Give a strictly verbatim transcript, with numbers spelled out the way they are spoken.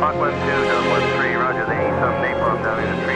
Mach one two, dot one three, roger, the eighty-seven napalm down in the